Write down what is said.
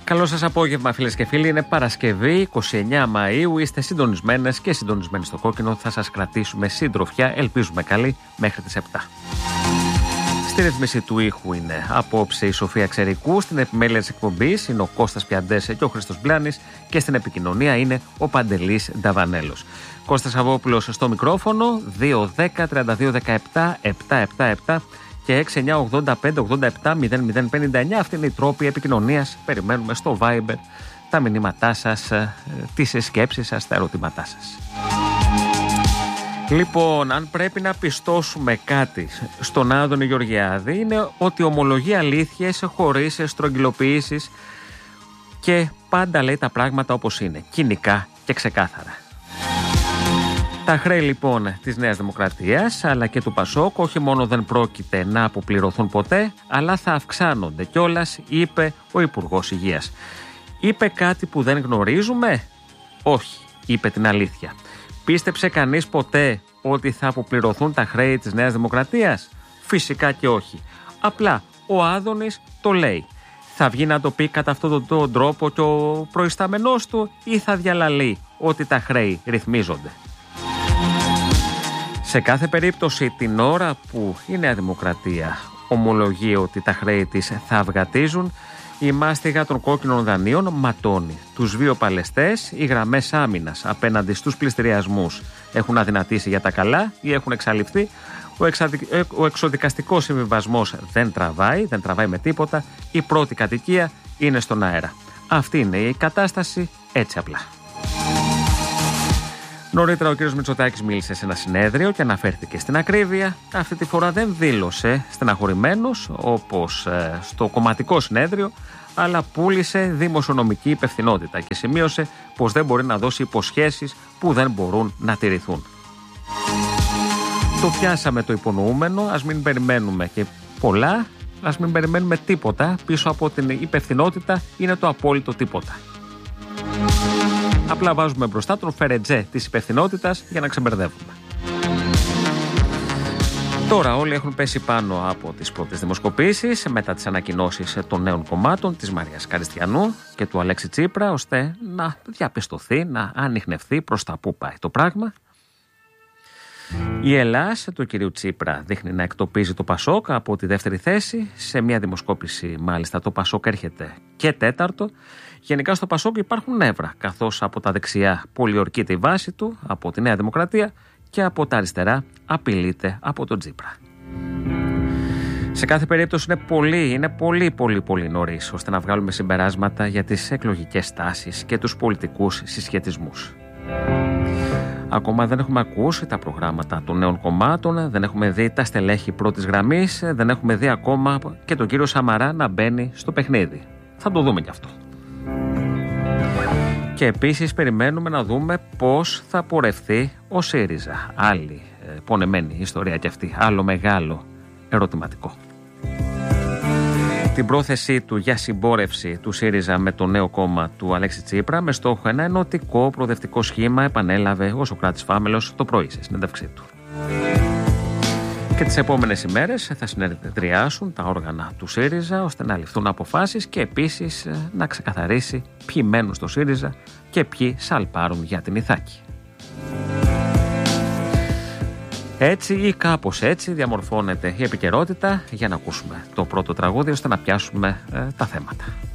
Καλό σας απόγευμα, φίλες και φίλοι. Είναι Παρασκευή 29 Μαΐου. Είστε συντονισμένες και συντονισμένοι στο κόκκινο. Θα σας κρατήσουμε συντροφιά, ελπίζουμε καλή, μέχρι τις 7. Στη ρύθμιση του ήχου είναι απόψε η Σοφία Ξερικού. Στην επιμέλεια της εκπομπής είναι ο Κώστας Πιαντές και ο Χρήστος Μπλάνης. Και στην επικοινωνία είναι ο Παντελής Νταβανέλος. Κώστας Σαββόπουλος στο μικρόφωνο. 210 32 17 777 και 6985-87-0059. Αυτή είναι η τρόπη επικοινωνίας. Περιμένουμε στο Viber τα μηνύματά σας, τις σκέψεις σας, τα ερωτήματά σας. Λοιπόν, αν πρέπει να πιστώσουμε κάτι στον Άδωνη Γεωργιάδη, είναι ότι ομολογεί αλήθειες χωρίς στρογγυλοποιήσεις και πάντα λέει τα πράγματα όπως είναι, κοινικά και ξεκάθαρα. Τα χρέη λοιπόν της Νέας Δημοκρατίας αλλά και του Πασόκ όχι μόνο δεν πρόκειται να αποπληρωθούν ποτέ, αλλά θα αυξάνονται κιόλας, είπε ο Υπουργός Υγείας. Είπε κάτι που δεν γνωρίζουμε? Όχι, είπε την αλήθεια. Πίστεψε κανείς ποτέ ότι θα αποπληρωθούν τα χρέη της Νέας Δημοκρατίας? Φυσικά και όχι. Απλά ο Άδωνης το λέει. Θα βγει να το πει κατά αυτόν τον τρόπο και ο προϊστάμενός του ή θα διαλαλεί ότι τα χρέη ρυθμίζονται? Σε κάθε περίπτωση, την ώρα που η Νέα Δημοκρατία ομολογεί ότι τα χρέη της θα αυγατίζουν, η μάστιγα των κόκκινων δανείων ματώνει. Τους βιοπαλαιστές, οι γραμμές άμυνας απέναντι στους πληστηριασμούς έχουν αδυνατήσει για τα καλά ή έχουν εξαλειφθεί. Ο εξοδικαστικός συμβιβασμός δεν τραβάει με τίποτα. Η πρώτη κατοικία είναι στον αέρα. Αυτή είναι η κατάσταση, έτσι απλά. Νωρίτερα ο κ. Μητσοτάκης μίλησε σε ένα συνέδριο και αναφέρθηκε στην ακρίβεια. Αυτή τη φορά δεν δήλωσε στεναχωρημένος όπως στο κομματικό συνέδριο, αλλά πούλησε δημοσιονομική υπευθυνότητα και σημείωσε πως δεν μπορεί να δώσει υποσχέσεις που δεν μπορούν να τηρηθούν. Το πιάσαμε το υπονοούμενο, ας μην περιμένουμε και πολλά, ας μην περιμένουμε τίποτα. Πίσω από την υπευθυνότητα είναι το απόλυτο τίποτα. Απλά βάζουμε μπροστά τον φερετζέ της υπευθυνότητας για να ξεμπερδεύουμε. Τώρα όλοι έχουν πέσει πάνω από τις πρώτες δημοσκοπήσεις μετά τις ανακοινώσεις των νέων κομμάτων της Μαρίας Καριστιανού και του Αλέξη Τσίπρα, ώστε να διαπιστωθεί, να ανιχνευθεί προς τα πού πάει το πράγμα. Η Ελλάς του κυρίου Τσίπρα δείχνει να εκτοπίζει το Πασόκ από τη δεύτερη θέση. Σε μια δημοσκόπηση μάλιστα το Πασόκ έρχεται και τέταρτο. Γενικά στο Πασόκ υπάρχουν νεύρα, καθώς από τα δεξιά πολιορκείται η βάση του, από τη Νέα Δημοκρατία, και από τα αριστερά απειλείται από τον Τσίπρα. Σε κάθε περίπτωση είναι πολύ νωρίς ώστε να βγάλουμε συμπεράσματα για τις εκλογικές τάσεις και τους πολιτικούς συσχετισμούς. Ακόμα δεν έχουμε ακούσει τα προγράμματα των νέων κομμάτων, δεν έχουμε δει τα στελέχη πρώτης γραμμής, δεν έχουμε δει ακόμα και τον κύριο Σαμαρά να μπαίνει στο παιχνίδι. Θα το δούμε κι αυτό. Και επίσης περιμένουμε να δούμε πώς θα πορευθεί ο ΣΥΡΙΖΑ. Άλλη πονεμένη ιστορία κι αυτή, άλλο μεγάλο ερωτηματικό. Την πρόθεσή του για συμπόρευση του ΣΥΡΙΖΑ με το νέο κόμμα του Αλέξη Τσίπρα με στόχο ένα ενωτικό προοδευτικό σχήμα επανέλαβε ο Σωκράτης Φάμελος το πρωί σε συνέντευξή του. Και τις επόμενες ημέρες θα συνεδριάσουν τα όργανα του ΣΥΡΙΖΑ ώστε να ληφθούν αποφάσεις και επίσης να ξεκαθαρίσει ποιοι μένουν στο ΣΥΡΙΖΑ και ποιοι σαλπάρουν για την Ιθάκη. Έτσι ή κάπως έτσι διαμορφώνεται η επικαιρότητα για να ακούσουμε το πρώτο τραγούδι ώστε να πιάσουμε τα θέματα.